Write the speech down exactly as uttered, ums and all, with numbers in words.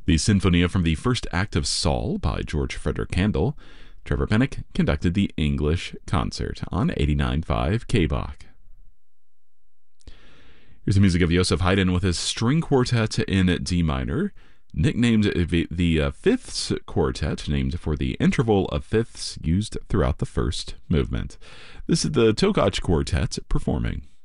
The Sinfonia from the First Act of Saul by George Frederick Handel. Trevor Pennock conducted the English concert on eighty-nine point five K B O C. Here's the music of Joseph Haydn with his string quartet in D minor, nicknamed the uh, Fifths Quartet, named for the interval of fifths used throughout the first movement. This is the Tokach Quartet performing.